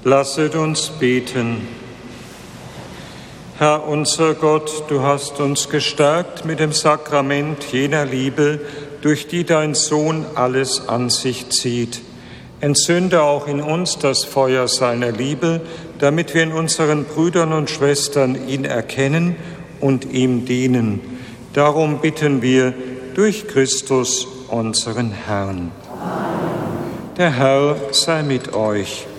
Lasset uns beten. Herr unser Gott, du hast uns gestärkt mit dem Sakrament jener Liebe, durch die dein Sohn alles an sich zieht. Entzünde auch in uns das Feuer seiner Liebe, damit wir in unseren Brüdern und Schwestern ihn erkennen und ihm dienen. Darum bitten wir durch Christus, unseren Herrn. Der Herr sei mit euch.